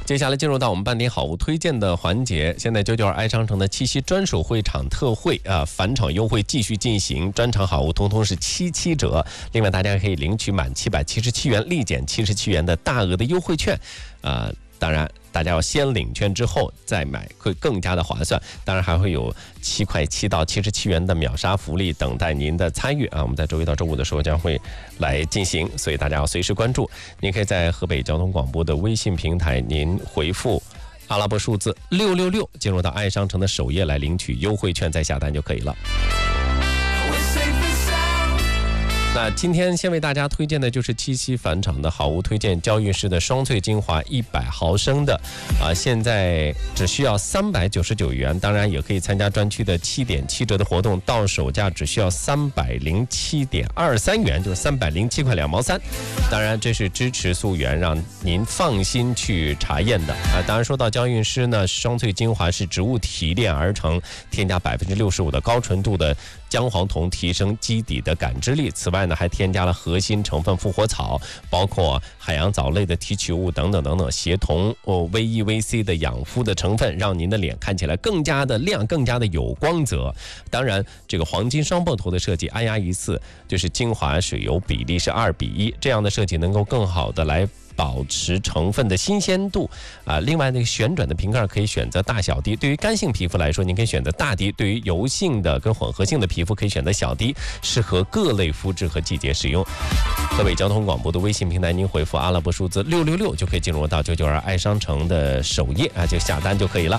接下来进入到我们半点好物推荐的环节。现在992爱商城的七夕专属会场特惠返场优惠继续进行，专场好物通通是77折。另外，大家可以领取满777元立减77元的大额的优惠券。当然，大家要先领券之后再买，会更加的划算。当然，还会有7块7到77元的秒杀福利等待您的参与啊！我们在周一到周五的时候将会来进行，所以大家要随时关注。您可以在河北交通广播的微信平台，您回复阿拉伯数字666，进入到爱商城的首页来领取优惠券，再下单就可以了。那今天先为大家推荐的就是七夕返场的好物推荐，娇韵诗的双萃精华100毫升的现在只需要399元，当然也可以参加专区的7.7折的活动，到手价只需要307.23元，就是307块2毛3。当然这是支持溯源，让您放心去查验的当然说到娇韵诗呢，双萃精华是植物提炼而成，添加65%的高纯度的姜黄酮，提升基底的感知力。此外呢，还添加了核心成分复活草，包括海洋藻类的提取物等等等等，协同VE、VC 的养肤的成分，让您的脸看起来更加的亮，更加的有光泽。当然，这个黄金双泵头的设计，按压一次就是精华水油比例是2:1，这样的设计能够更好的来保持成分的新鲜度另外那个旋转的瓶盖可以选择大小滴，对于干性皮肤来说您可以选择大滴，对于油性的跟混合性的皮肤可以选择小滴，适合各类肤质和季节使用。河北交通广播的微信平台，您回复阿拉伯数字666就可以进入到992爱商城的首页就下单就可以了。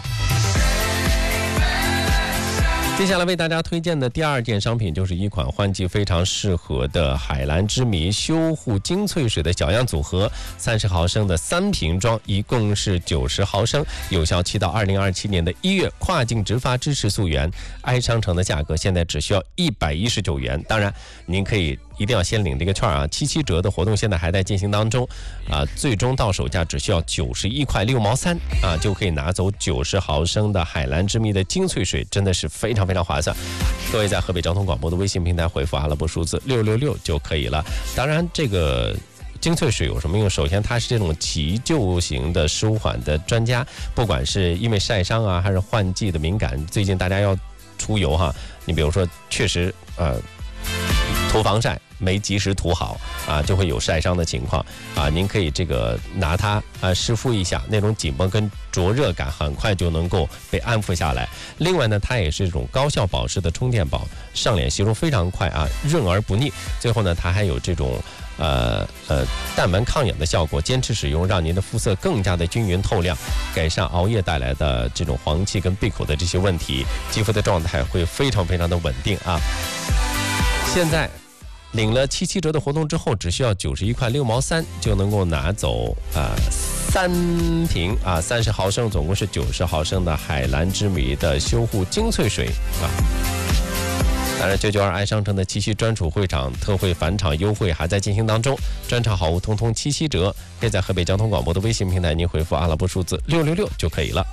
接下来为大家推荐的第二件商品就是一款换季非常适合的海蓝之谜修护精粹水的小样组合，30毫升的3瓶装，一共是90毫升，有效期到2027年的1月，跨境直发，支持溯源。爱商城的价格现在只需要119元，当然您可以一定要先领这个券77折的活动现在还在进行当中最终到手价只需要91块6毛3就可以拿走90毫升的海蓝之谜的精粹水，真的是非常非常划算。各位在河北交通广播的微信平台回复阿拉伯数字666就可以了。当然这个精粹水有什么用？首先它是这种急救型的舒缓的专家，不管是因为晒伤还是换季的敏感，最近大家要出游你比如说确实涂防晒没及时涂好就会有晒伤的情况您可以这个拿它湿敷一下，那种紧绷跟灼热感很快就能够被安抚下来。另外呢，它也是一种高效保湿的充电宝，上脸吸收非常快润而不腻。最后呢，它还有这种淡纹抗氧的效果，坚持使用让您的肤色更加的均匀透亮，改善熬夜带来的这种黄气跟闭口的这些问题，肌肤的状态会非常非常的稳定现在领了77折的活动之后，只需要91块6毛3就能够拿走3瓶30毫升，总共是90毫升的海蓝之谜的修护精粹水当然992爱商城的七夕专属会场特惠返场优惠还在进行当中，专场好物通通77折，可以在河北交通广播的微信平台您回复阿拉伯数字666就可以了。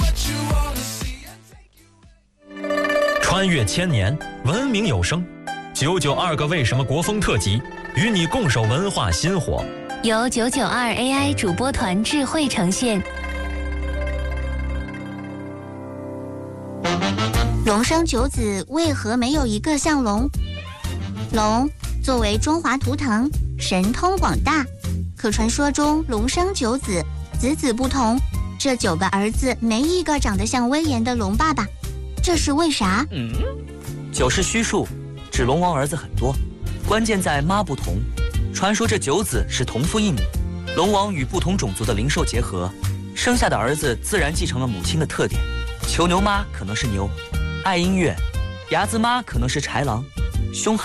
穿越千年，文明有声，992个为什么国风特辑，与你共守文化新火， 由992 AI 主播团智慧呈现。 龙生九子为何没有一个像龙？龙作为中华图腾，神通广大，可传说中龙生九子，子子不同，这9个儿子没一个长得像威严的龙爸爸，这是为啥 9是虚数，指龙王儿子很多，关键在妈不同。传说这9子是同父异母，龙王与不同种族的灵兽结合，生下的儿子自然继承了母亲的特点。囚牛妈可能是牛，爱音乐；睚眦妈可能是豺狼，凶悍